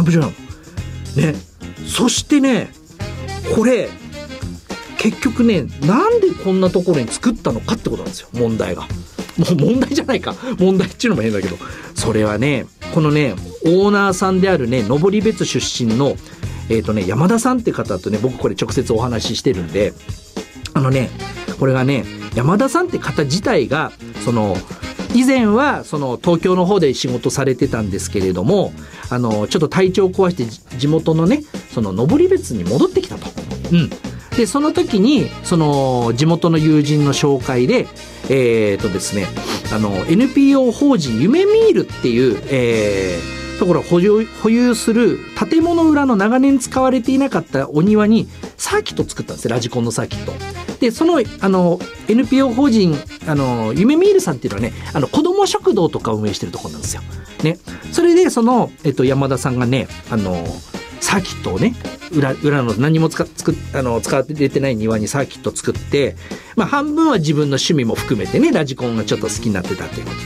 プ場なのね。そしてね、これ結局ね、なんでこんなところに作ったのかってことなんですよ、問題が。もう問題じゃないか、問題っていうのも変だけど、それはね、このねオーナーさんであるね、登別出身の山田さんって方とね、僕これ直接お話ししてるんで、これがね、山田さんって方自体が以前は東京の方で仕事されてたんですけれども、ちょっと体調を壊して地元のね登別に戻ってきたと。でその時に地元の友人の紹介でですね、NPO 法人夢ミールっていうところを保有する建物裏の長年使われていなかったお庭にサーキットを作ったんですよ、ラジコンのサーキットで。そのNPO 法人夢ミールさんっていうのはね、子ども食堂とか運営してるところなんですよね。それで山田さんがねサーキットをね、裏の何も使われてない庭にサーキットを作って、半分は自分の趣味も含めてね、ラジコンがちょっと好きになってたっていうこと。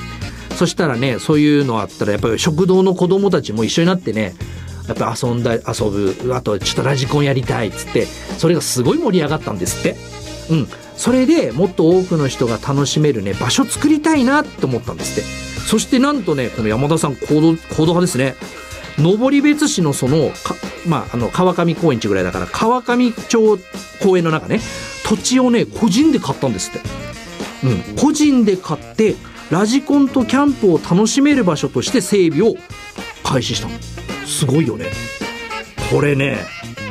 そしたらね、そういうのあったらやっぱり食堂の子供たちも一緒になってね、やっぱ遊ぶ、あとちょっとラジコンやりたいっつって、それがすごい盛り上がったんですって。それでもっと多くの人が楽しめるね場所作りたいなって思ったんですって。そしてなんとね、この山田さん行動派ですね。登別市の川上公園地ぐらいだから川上町公園の中ね、土地をね個人で買ったんですって。個人で買ってラジコンとキャンプを楽しめる場所として整備を開始したの。すごいよねこれね。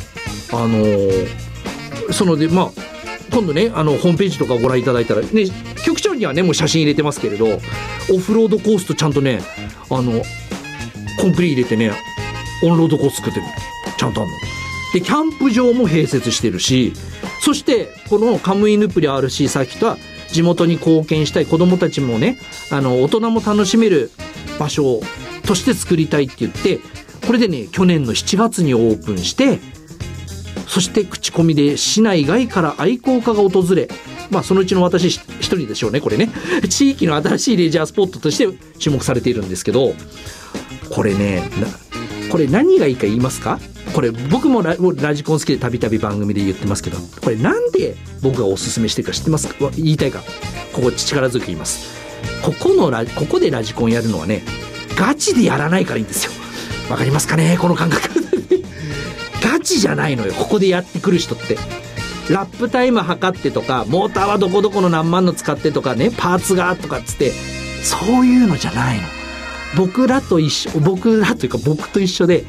今度ねホームページとかご覧いただいたらね、局長にはねもう写真入れてますけれど、オフロードコースとちゃんとねコンクリ入れてね、オンロードコース作ってる、ちゃんとあるので、キャンプ場も併設してるし、そしてこのカムイヌプリ RC サーキットは地元に貢献したい子どもたちもね、大人も楽しめる場所として作りたいって言って、これでね去年の7月にオープンして、そして口コミで市内外から愛好家が訪れ、そのうちの私一人でしょうね、これね。地域の新しいレジャースポットとして注目されているんですけど、これね、これ何がいいか言いますか。これ僕もラジコン好きでたびたび番組で言ってますけど、これなんで僕がおすすめしてるか知ってますか。言いたいか、ここ力強く言います。ここでラジコンやるのはね、ガチでやらないからいいんですよ。わかりますかね、この感覚。ガチじゃないのよ、ここでやってくる人って。ラップタイム測ってとか、モーターはどこどこの何万の使ってとかね、パーツがとかっつって、そういうのじゃないの。僕と一緒で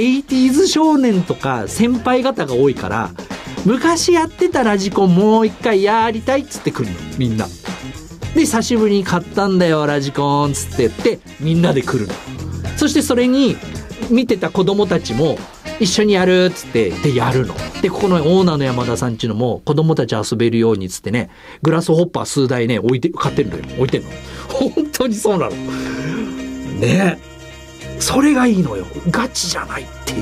80s 少年とか先輩方が多いから、昔やってたラジコンもう一回やりたいっつってくるの、みんなで。久しぶりに買ったんだよラジコンっつって言ってみんなで来るの。そしてそれに見てた子供たちも一緒にやるっつってでやるので、ここのオーナーの山田さんちのも子供たち遊べるようにっつってね、グラスホッパー数台ね買ってるのよ、置いてんの。本当にそうなのね。それがいいのよ、ガチじゃないっていう、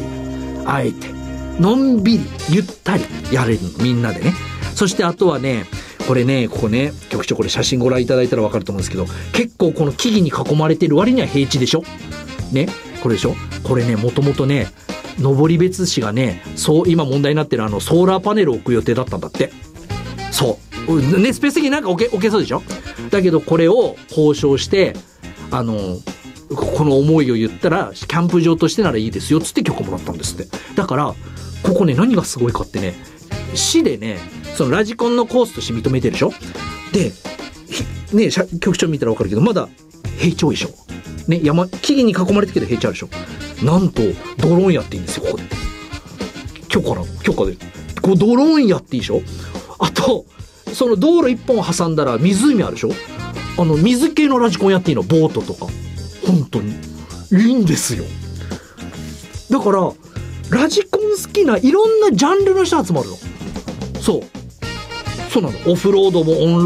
あえてのんびりゆったりやれるの、みんなでね。そしてあとはね、これね、ここね、局長これ写真ご覧いただいたら分かると思うんですけど、結構この木々に囲まれてる割には平地でしょね。これでしょ、これね、もともとね登別市がね、今問題になってるソーラーパネルを置く予定だったんだって。そうね、スペース的になんか置けそうでしょ。だけどこれを交渉してこの思いを言ったら、キャンプ場としてならいいですよっつって許可もらったんですって。だからここね、何がすごいかってね、市でねそのラジコンのコースとして認めてるでしょ。でね、局長見たら分かるけど、まだ平地多いでしょね、木々に囲まれてるけど平地あるでしょ。なんとドローンやっていいんですよ、ここで。許可でこうドローンやっていいでしょ。あとその道路一本挟んだら湖あるでしょ。水系のラジコンやっていいの、ボートとか。本当にいいんですよ。だからラジコン好きないろんなジャンルの人集まるの。そうなの。オフロードもオンロ